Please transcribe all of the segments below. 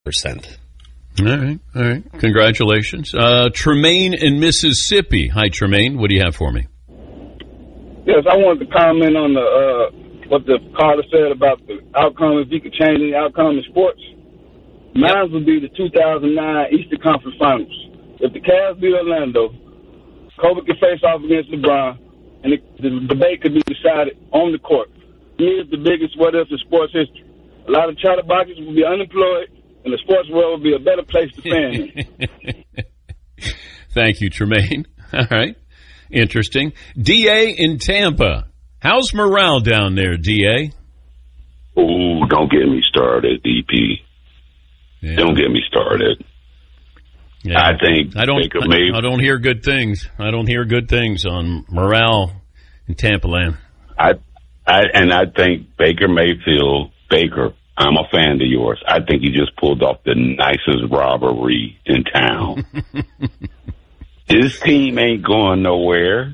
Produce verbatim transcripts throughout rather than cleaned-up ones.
percent. All right, all right. Congratulations. Uh, Tremaine in Mississippi. Hi, Tremaine. What do you have for me? Yes, I wanted to comment on the uh, what the caller said about the outcome, if you could change any outcome in sports. Mine yep. would be the two thousand nine Eastern Conference Finals. If the Cavs beat Orlando, Kobe could face off against LeBron, and the, the debate could be decided on the court. He is the biggest what-if in sports history. A lot of chatterboxes would be unemployed, and the sports world would be a better place to fan in. Thank you, Tremaine. All right. Interesting. D A in Tampa. How's morale down there, D A? Ooh, don't get me started, D P. Yeah. Don't get me started. Yeah. I think I don't. Baker I, Mayfield, I don't hear good things. I don't hear good things on morale in Tampa land. I, I and I think Baker Mayfield, Baker. I'm a fan of yours. I think he just pulled off the nicest robbery in town. This team ain't going nowhere.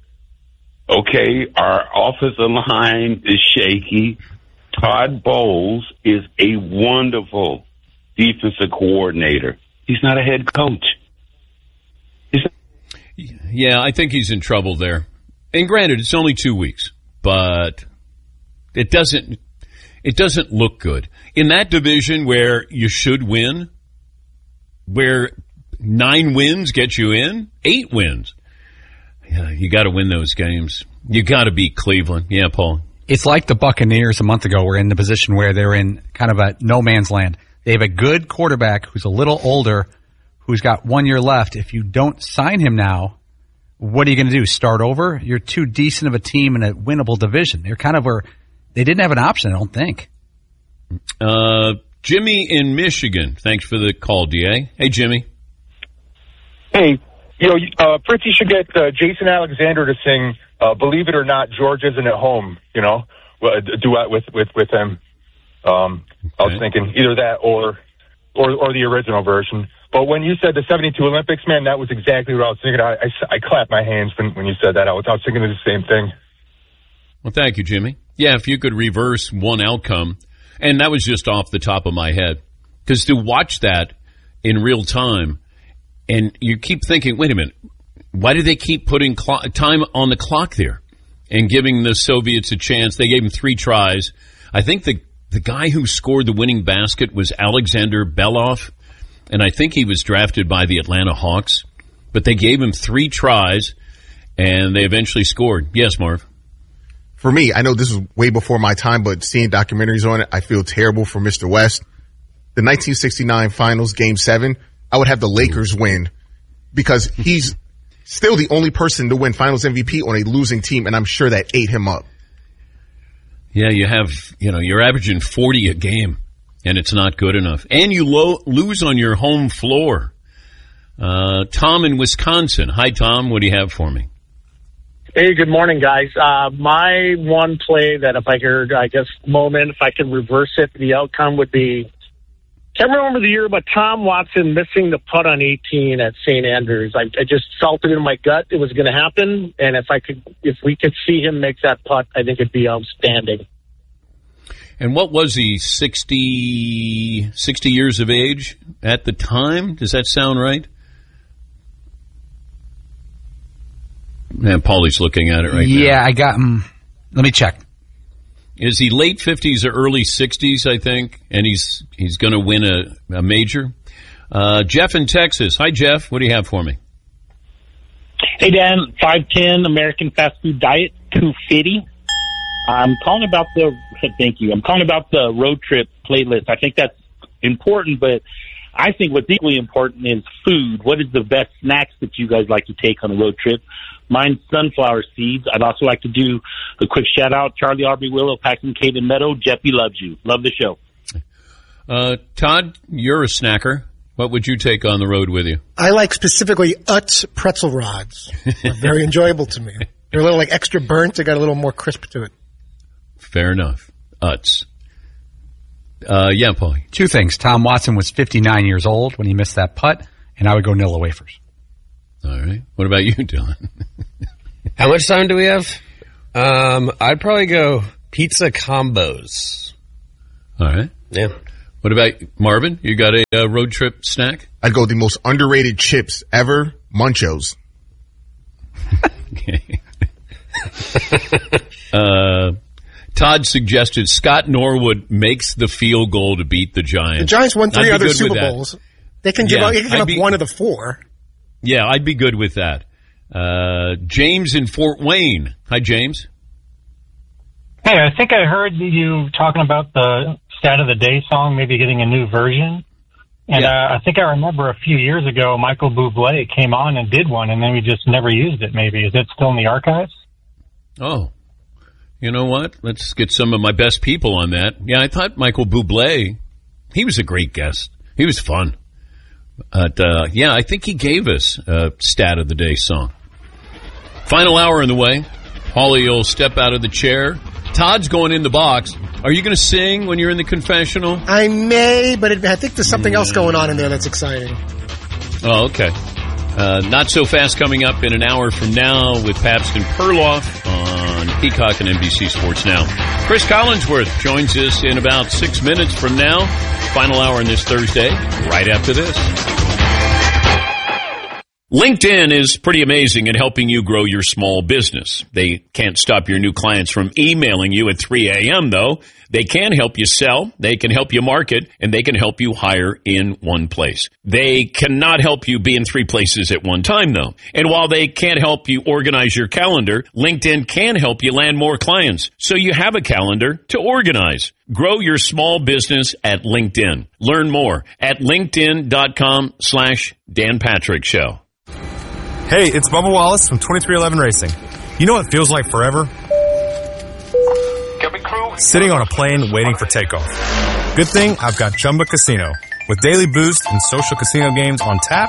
Okay, our offensive line is shaky. Todd Bowles is a wonderful defensive coordinator. He's not a head coach. He's yeah, I think he's in trouble there. And granted, it's only two weeks, but it doesn't it doesn't look good. In that division where you should win, where nine wins get you in, eight wins. Yeah, you got to win those games. You got to beat Cleveland. Yeah, Paul. It's like the Buccaneers a month ago were in the position where they're in kind of a no man's land. They have a good quarterback who's a little older, who's got one year left. If you don't sign him now, what are you going to do? Start over? You're too decent of a team in a winnable division. They're kind of where they didn't have an option, I don't think. Uh, Jimmy in Michigan. Thanks for the call, D A. Hey, Jimmy. Hey, you know, uh, Fritzy should get uh, Jason Alexander to sing uh, "Believe It or Not, George Isn't at Home." You know, a duet with with with him. Um, okay. I was thinking either that or, or or the original version. But when you said the seventy-two Olympics, man, that was exactly what I was thinking. I, I, I clapped my hands when, when you said that. I was, I was thinking of the same thing. Well, thank you, Jimmy. Yeah, if you could reverse one outcome, and that was just off the top of my head, because to watch that in real time, and you keep thinking, wait a minute, why do they keep putting clock, time on the clock there and giving the Soviets a chance? They gave them three tries. I think the the guy who scored the winning basket was Alexander Belov, and I think he was drafted by the Atlanta Hawks. But they gave him three tries, and they eventually scored. Yes, Marv? For me, I know this was way before my time, but seeing documentaries on it, I feel terrible for Mister West. The nineteen sixty-nine Finals, Game seven, I would have the Lakers win because he's still the only person to win Finals M V P on a losing team, and I'm sure that ate him up. Yeah, you have, you know, you're averaging forty a game, and it's not good enough. And you lo- lose on your home floor. Uh, Tom in Wisconsin. Hi, Tom. What do you have for me? Hey, good morning, guys. Uh, my one play that if I could, I guess, moment, if I could reverse it, the outcome would be, can't remember the year, but Tom Watson missing the putt on eighteen at Saint Andrews. I, I just felt it in my gut it was going to happen, and if I could, if we could see him make that putt, I think it'd be outstanding. And what was he, sixty, sixty years of age at the time? Does that sound right? Man, Paulie's looking at it right yeah, now. Yeah, I got him. Let me check. Is he late fifties or early sixties, I think, and he's he's going to win a, a major? Uh, Jeff in Texas. Hi, Jeff. What do you have for me? Hey, Dan. five ten American fast food diet, two fifty. I'm calling about the, thank you, I'm calling about the road trip playlist. I think that's important, but I think what's equally important is food. What is the best snacks that you guys like to take on a road trip? Mine's sunflower seeds. I'd also like to do a quick shout-out. Charlie Aubrey Willow, Paxton Caden Meadow. Jeffy loves you. Love the show. Uh, Todd, you're a snacker. What would you take on the road with you? I like specifically Utz pretzel rods. They're very enjoyable to me. They're a little like extra burnt. They got a little more crisp to it. Fair enough. Utz. Uh, yeah, Paulie. Two things. Tom Watson was fifty-nine years old when he missed that putt, and I would go Nilla wafers. All right. What about you, Dylan? How much time do we have? Um, I'd probably go pizza combos. All right. Yeah. What What about Marvin? You got a uh, road trip snack? I'd go the most underrated chips ever, Munchos. uh, Todd suggested Scott Norwood makes the field goal to beat the Giants. The Giants won three I'd other Super Bowls. They can give yeah, up, they can give up be, one of the four. Yeah, I'd be good with that. Uh, James in Fort Wayne. Hi, James. Hey, I think I heard you talking about the Stat of the Day song, maybe getting a new version. And yeah. uh, I think I remember a few years ago, Michael Bublé came on and did one, and then we just never used it, maybe. Is it still in the archives? Oh. You know what? Let's get some of my best people on that. Yeah, I thought Michael Bublé, he was a great guest. He was fun. But, uh, yeah, I think he gave us a Stat of the Day song. Final hour in the way. Holly will step out of the chair. Todd's going in the box. Are you going to sing when you're in the confessional? I may, but it, I think there's something yeah. else going on in there that's exciting. Oh, okay. Uh, Not So Fast coming up in an hour from now with Pabst and Perloff on Peacock and N B C Sports Now. Chris Collinsworth joins us in about six minutes from now. Final hour on this Thursday, right after this. LinkedIn is pretty amazing at helping you grow your small business. They can't stop your new clients from emailing you at three a.m., though. They can help you sell, they can help you market, and they can help you hire in one place. They cannot help you be in three places at one time, though. And while they can't help you organize your calendar, LinkedIn can help you land more clients, so you have a calendar to organize. Grow your small business at LinkedIn. Learn more at linkedin.com slash Dan Patrick Show. Hey, it's Bubba Wallace from twenty-three eleven Racing. You know what feels like forever? Sitting on a plane waiting for takeoff. Good thing I've got Chumba Casino. With daily boost and social casino games on tap,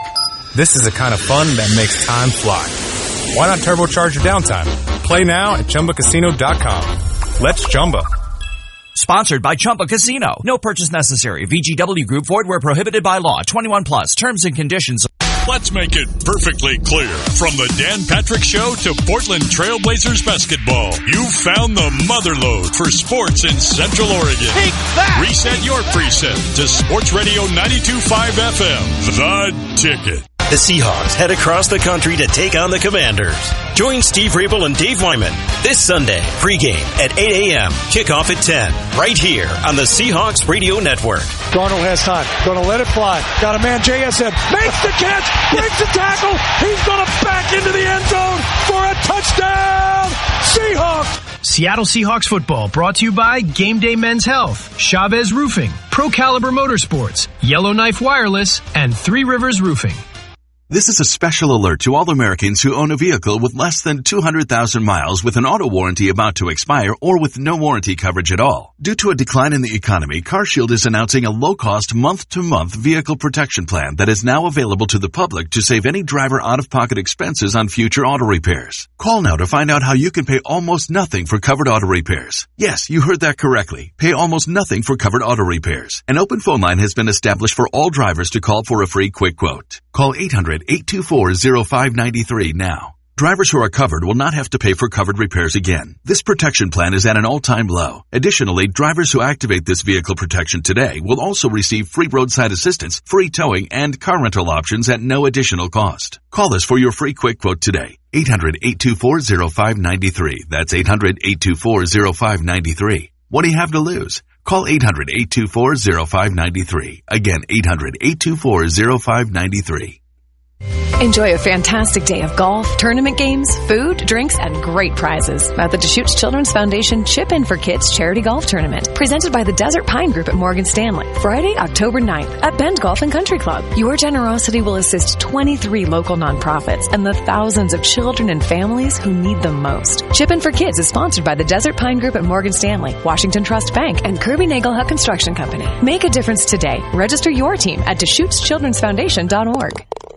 this is the kind of fun that makes time fly. Why not turbocharge your downtime? Play now at Chumba Casino dot com. Let's Chumba. Sponsored by Chumba Casino. No purchase necessary. V G W Group. Void where prohibited by law. twenty-one plus. Terms and conditions. Let's make it perfectly clear. From the Dan Patrick Show to Portland Trailblazers basketball, you found the motherlode for sports in Central Oregon. Take that! Reset your preset to Sports Radio ninety-two point five F M, The Ticket. The Seahawks head across the country to take on the Commanders. Join Steve Rabel and Dave Wyman this Sunday, pregame at eight a.m., kickoff at ten, right here on the Seahawks Radio Network. Darnold has time. Going to let it fly. Got a man, J S N. Makes the catch. Breaks the tackle. He's going to back into the end zone for a touchdown. Seahawks. Seattle Seahawks football brought to you by Game Day Men's Health, Chavez Roofing, Pro Caliber Motorsports, Yellowknife Wireless, and Three Rivers Roofing. This is a special alert to all Americans who own a vehicle with less than two hundred thousand miles with an auto warranty about to expire or with no warranty coverage at all. Due to a decline in the economy, CarShield is announcing a low-cost month-to-month vehicle protection plan that is now available to the public to save any driver out-of-pocket expenses on future auto repairs. Call now to find out how you can pay almost nothing for covered auto repairs. Yes, you heard that correctly. Pay almost nothing for covered auto repairs. An open phone line has been established for all drivers to call for a free quick quote. Call eight hundred, eight two four, zero five nine three now. Drivers who are covered will not have to pay for covered repairs again. This protection plan is at an all-time low. Additionally, drivers who activate this vehicle protection today will also receive free roadside assistance, free towing, and car rental options at no additional cost. Call us for your free quick quote today. eight hundred, eight two four, zero five nine three. That's eight hundred, eight two four, zero five nine three. What do you have to lose? Call eight hundred, eight two four, zero five nine three. Again, eight hundred, eight two four, zero five nine three. Enjoy a fantastic day of golf, tournament games, food, drinks, and great prizes at the Deschutes Children's Foundation Chip In for Kids Charity Golf Tournament, presented by the Desert Pine Group at Morgan Stanley, Friday, October ninth at Bend Golf and Country Club. Your generosity will assist twenty-three local nonprofits and the thousands of children and families who need them most. Chip In for Kids is sponsored by the Desert Pine Group at Morgan Stanley, Washington Trust Bank, and Kirby Nagelhut Construction Company. Make a difference today. Register your team at Deschutes Children's Foundation dot org.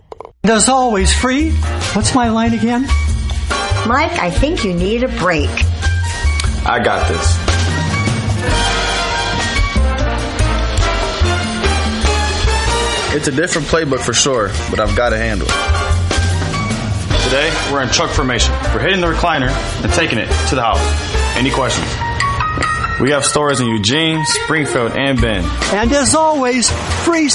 As always, free. What's my line again? Mike, I think you need a break. I got this. It's a different playbook for sure, but I've got to handle it. Today, we're in truck formation. We're hitting the recliner and taking it to the house. Any questions? We have stores in Eugene, Springfield, and Bend. And as always, free